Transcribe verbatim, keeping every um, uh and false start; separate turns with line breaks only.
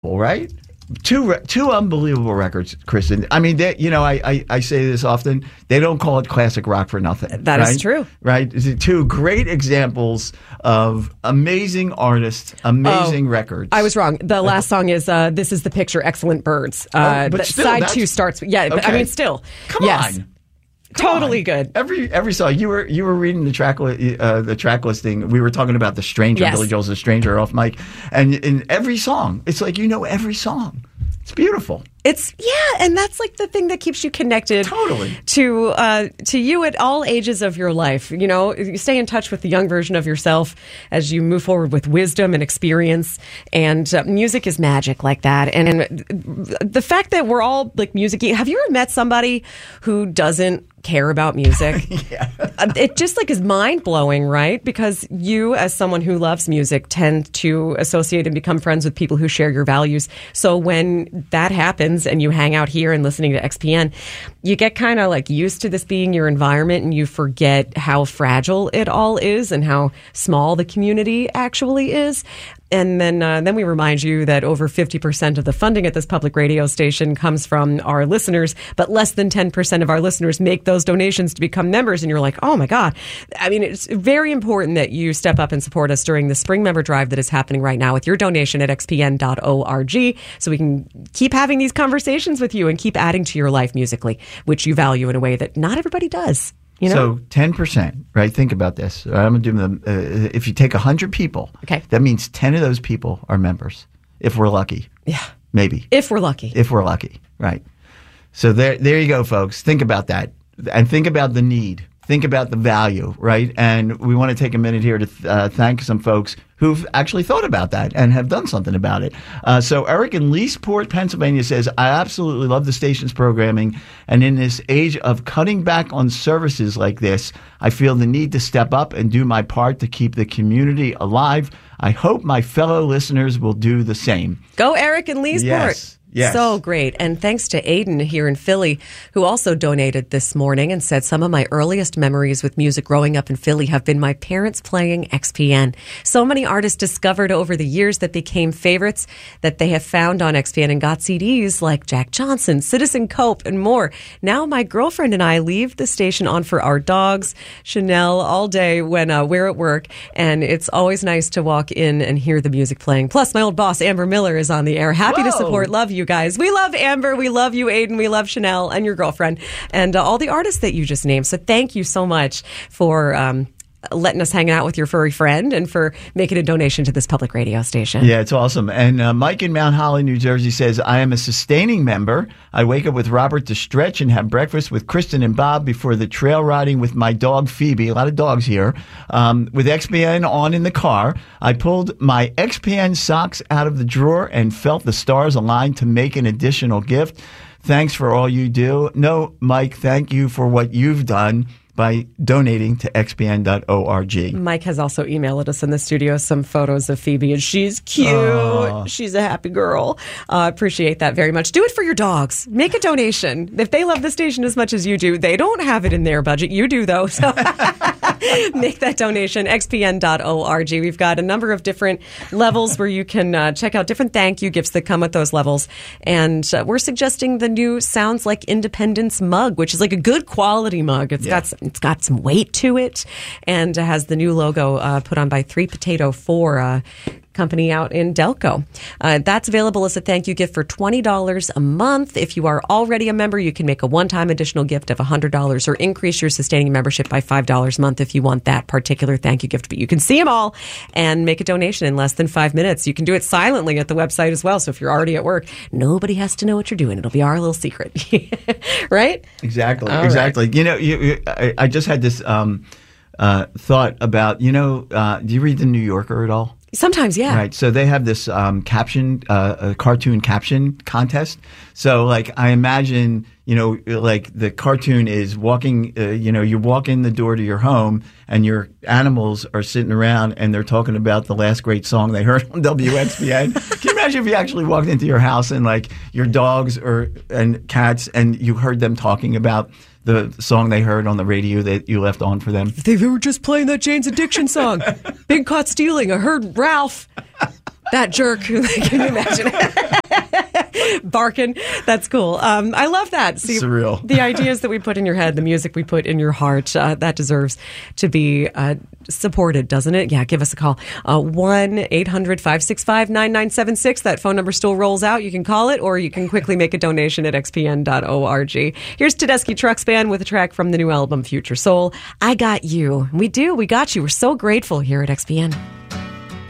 right? Two two unbelievable records, Kristen. I mean, they, you know, I, I, I say this often. They don't call it classic rock for nothing.
That
right?
is true.
Right? Two great examples of amazing artists, amazing
oh,
records.
I was wrong. The last song is uh, This Is the Picture, Excellent Birds. Uh,
oh, but
the
still,
side two starts. Yeah, okay. But I mean, still.
Come
yes.
on. Come
totally
on.
good.
Every every song you were you were reading the track uh, the track listing. We were talking about The Stranger,
yes.
Billy Joel's The Stranger off mic, and in every song, it's like you know every song. It's beautiful.
It's yeah, and that's like the thing that keeps you connected
totally
to uh, to you at all ages of your life. You know, you stay in touch with the young version of yourself as you move forward with wisdom and experience. And uh, music is magic like that. And, and the fact that we're all like music. Have you ever met somebody who doesn't care about music?
yeah.
It just like is mind blowing, right? Because you, as someone who loves music, tend to associate and become friends with people who share your values. So when that happens and you hang out here and listening to X P N, you get kind of like used to this being your environment and you forget how fragile it all is and how small the community actually is. And then uh, then we remind you that over fifty percent of the funding at this public radio station comes from our listeners, but less than ten percent of our listeners make those donations to become members. And you're like, oh, my God. I mean, it's very important that you step up and support us during the spring member drive that is happening right now with your donation at x p n dot org so we can keep having these conversations with you and keep adding to your life musically, which you value in a way that not everybody does. You know?
So ten percent, right? Think about this. I'm going to do them. Uh, if you take one hundred people,
okay.
that means ten of those people are members, if we're lucky.
Yeah.
Maybe.
If we're lucky.
If we're lucky, right. So there, there you go, folks. Think about that. And think about the need. Think about the value, right? And we want to take a minute here to th- uh, thank some folks who've actually thought about that and have done something about it. Uh, so Eric in Leesport, Pennsylvania says, I absolutely love the station's programming. And in this age of cutting back on services like this, I feel the need to step up and do my part to keep the community alive. I hope my fellow listeners will do the same.
Go Eric in Leesport.
Yes. Yes.
So great. And thanks to Aiden here in Philly, who also donated this morning and said, some of my earliest memories with music growing up in Philly have been my parents playing X P N. So many artists discovered over the years that became favorites that they have found on X P N and got C Ds like Jack Johnson, Citizen Cope, and more. Now my girlfriend and I leave the station on for our dogs, Chanel, all day when uh, we're at work. And it's always nice to walk in and hear the music playing. Plus, my old boss, Amber Miller, is on the air. Happy
Whoa.
to support. Love you. You guys. We love Amber. We love you, Aiden. We love Chanel and your girlfriend and uh, all the artists that you just named. So thank you so much for um, letting us hang out with your furry friend and for making a donation to this public radio station.
Yeah, it's awesome. And uh, Mike in Mount Holly, New Jersey says, I am a sustaining member. I wake up with Robert to stretch and have breakfast with Kristen and Bob before the trail riding with my dog Phoebe. A lot of dogs here. Um, with X P N on in the car, I pulled my X P N socks out of the drawer and felt the stars align to make an additional gift. Thanks for all you do. No, Mike, thank you for what you've done by donating to x p n dot org.
Mike has also emailed us in the studio some photos of Phoebe, and she's cute. Oh. She's a happy girl. I uh, appreciate that very much. Do it for your dogs. Make a donation. If they love the station as much as you do, they don't have it in their budget. You do, though. So make that donation, x p n dot org. We've got a number of different levels where you can uh, check out different thank you gifts that come with those levels. And uh, we're suggesting the new Sounds Like Independence mug, which is like a good quality mug. It's yeah. got some It's got some weight to it and has the new logo uh, put on by Three Potato Four uh, company out in Delco. Uh, that's available as a thank you gift for twenty dollars a month. If you are already a member, you can make a one-time additional gift of one hundred dollars or increase your sustaining membership by five dollars a month if you want that particular thank you gift. But you can see them all and make a donation in less than five minutes. You can do it silently at the website as well. So if you're already at work, nobody has to know what you're doing. It'll be our little secret. Right?
Exactly.
All
exactly.
Right.
You know, you, you, I, I just had this um, uh, thought about, you know, uh, do you read The New Yorker at all?
Sometimes, yeah.
Right. So they have this um, caption, uh, a cartoon caption contest. So, like, I imagine, you know, like the cartoon is walking, uh, you know, you walk in the door to your home and your animals are sitting around and they're talking about the last great song they heard on W X B N. Can you imagine if you actually walked into your house and, like, your dogs or and cats and you heard them talking about the song they heard on the radio that you left on for them?
They were just playing that Jane's Addiction song. Big Caught Stealing. I heard Ralph. that jerk. Can you imagine? Barking. That's cool. Um, I love that. See,
surreal.
The ideas that we put in your head, the music we put in your heart, uh, that deserves to be uh, supported, doesn't it? Yeah, give us a call. Uh, one eight hundred five six five nine nine seven six. That phone number still rolls out. You can call it, or you can quickly make a donation at x p n dot org. Here's Tedeschi Trucks Band with a track from the new album Future Soul, I Got You. We do. We got you. We're so grateful here at X P N.